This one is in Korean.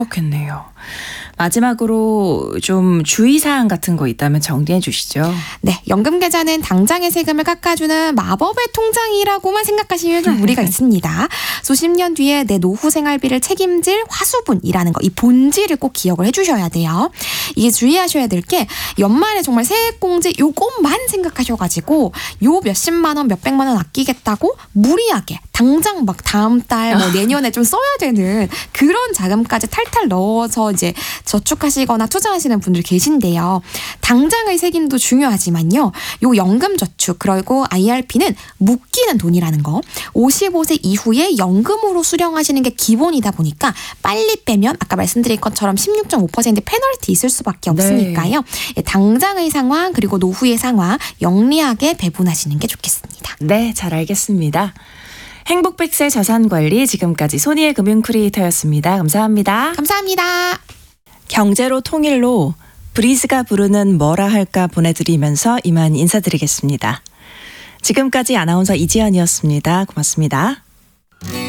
그렇겠네요. 마지막으로 좀 주의사항 같은 거 있다면 정리해 주시죠. 네, 연금계좌는 당장의 세금을 깎아주는 마법의 통장이라고만 생각하시면 좀 무리가 있습니다. 수십 년 뒤에 내 노후 생활비를 책임질 화수분이라는 거, 이 본질을 꼭 기억을 해주셔야 돼요. 이게 주의하셔야 될 게 연말에 정말 세액공제 요것만 생각하셔가지고 요 몇십만 원, 몇백만 원 아끼겠다고 무리하게 당장 막 다음 달 뭐 내년에 좀 써야 되는 그런 자금까지 탈탈 넣어서 이제 저축하시거나 투자하시는 분들 계신데요. 당장의 세금도 중요하지만요. 요 연금저축 그리고 IRP는 묶이는 돈이라는 거. 55세 이후에 연금으로 수령하시는 게 기본이다 보니까 빨리 빼면 아까 말씀드린 것처럼 16.5% 페널티 있을 수밖에 없으니까요. 네. 당장의 상황 그리고 노후의 상황 영리하게 배분하시는 게 좋겠습니다. 네, 잘 알겠습니다. 행복 100세 자산관리 지금까지 손희의 금융 크리에이터였습니다. 감사합니다. 감사합니다. 경제로 통일로 브리즈가 부르는 뭐라 할까 보내드리면서 이만 인사드리겠습니다. 지금까지 아나운서 이지연이었습니다. 고맙습니다.